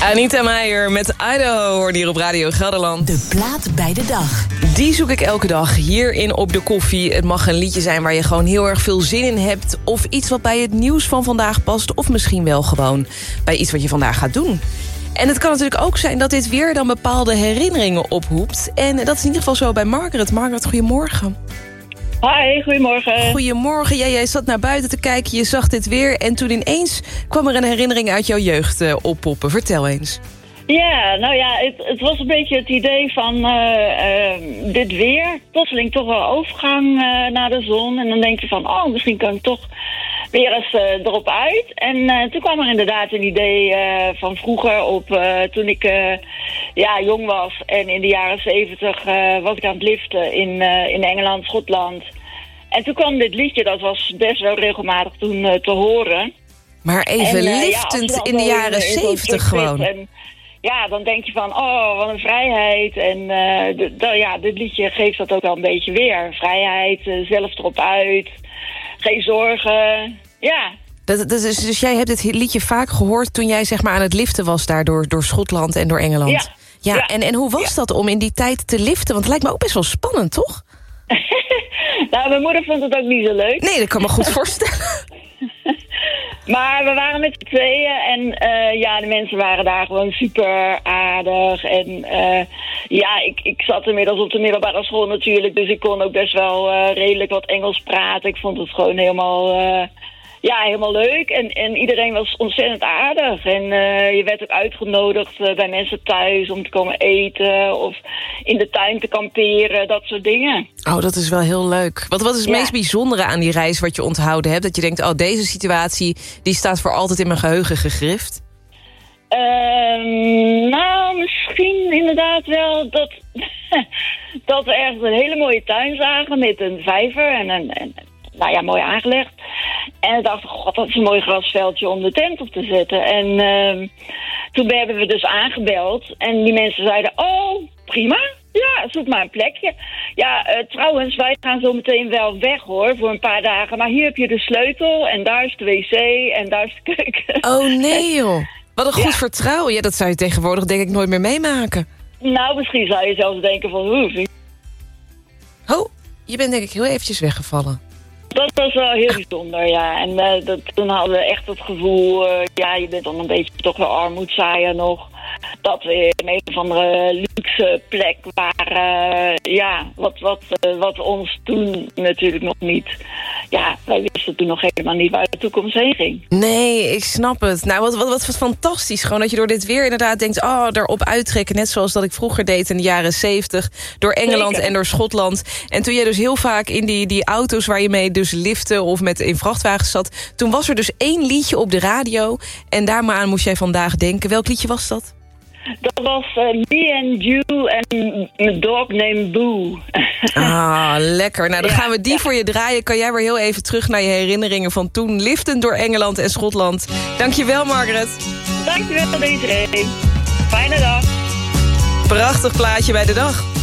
Anita Meijer met Idaho hoorde hier op Radio Gelderland. De plaat bij de dag. Die zoek ik elke dag hierin op de koffie. Het mag een liedje zijn waar je gewoon heel erg veel zin in hebt. Of iets wat bij het nieuws van vandaag past. Of misschien wel gewoon bij iets wat je vandaag gaat doen. En het kan natuurlijk ook zijn dat dit weer dan bepaalde herinneringen oproept. En dat is in ieder geval zo bij Margaret. Margaret, goedemorgen. Hi, goedemorgen. Goedemorgen. Jij zat naar buiten te kijken, je zag dit weer. En toen ineens kwam er een herinnering uit jouw jeugd oppoppen. Vertel eens. Ja, nou ja, het was een beetje het idee van dit weer. Plotseling toch wel overgang naar de zon. En dan denk je van, misschien kan ik toch weer eens erop uit. En toen kwam er inderdaad een idee van vroeger toen ik jong was. En in de jaren 70 was ik aan het liften in Engeland, Schotland. En toen kwam dit liedje, dat was best wel regelmatig toen te horen. Maar even liftend in de jaren 70 gewoon. En, ja, dan denk je van, wat een vrijheid. En dit liedje geeft dat ook wel een beetje weer. Vrijheid, zelf erop uit, geen zorgen, ja. Dus jij hebt dit liedje vaak gehoord toen jij zeg maar aan het liften was daar door Schotland en door Engeland. Ja. En hoe was dat om in die tijd te liften? Want het lijkt me ook best wel spannend, toch? Nou, mijn moeder vond het ook niet zo leuk. Nee, dat kan me goed voorstellen. Maar we waren met z'n tweeën en de mensen waren daar gewoon super aardig. En ik zat inmiddels op de middelbare school natuurlijk, dus ik kon ook best wel redelijk wat Engels praten. Ik vond het gewoon helemaal leuk. En iedereen was ontzettend aardig. En je werd ook uitgenodigd bij mensen thuis om te komen eten of in de tuin te kamperen, dat soort dingen. Oh, dat is wel heel leuk. Wat is het meest bijzondere aan die reis wat je onthouden hebt? Dat je denkt, deze situatie die staat voor altijd in mijn geheugen gegrift? Misschien inderdaad wel dat we ergens een hele mooie tuin zagen met een vijver en mooi aangelegd. En ik dacht, god, dat is een mooi grasveldje om de tent op te zetten. En toen hebben we dus aangebeld. En die mensen zeiden, prima. Ja, zoek maar een plekje. Ja, trouwens, wij gaan zo meteen wel weg hoor, voor een paar dagen. Maar hier heb je de sleutel en daar is de wc en daar is de keuken. Oh nee joh. Wat een goed vertrouwen. Ja, dat zou je tegenwoordig denk ik nooit meer meemaken. Nou, misschien zou je zelfs denken van, je bent denk ik heel eventjes weggevallen. Dat was wel heel bijzonder, ja. En toen hadden we echt het gevoel, je bent dan een beetje toch wel armoedzaaier nog. Dat we in een of andere luxe plek waren, wat ons toen natuurlijk nog niet. Ja, wij wisten toen nog helemaal niet waar de toekomst heen ging. Nee, ik snap het. Nou, wat fantastisch. Gewoon dat je door dit weer inderdaad denkt, erop uittrekken. Net zoals dat ik vroeger deed in de jaren 70. Door Engeland Zeker. En door Schotland. En toen jij dus heel vaak in die auto's waar je mee dus lifte of in vrachtwagens zat. Toen was er dus 1 liedje op de radio. En daar maar aan moest jij vandaag denken. Welk liedje was dat? Dat was Me and You en een dog named Boo. Lekker. Nou, dan gaan we die voor je draaien. Kan jij weer heel even terug naar je herinneringen van toen. Liftend door Engeland en Schotland. Dankjewel, Margaret. Dankjewel, Desiree. Fijne dag. Prachtig plaatje bij de dag.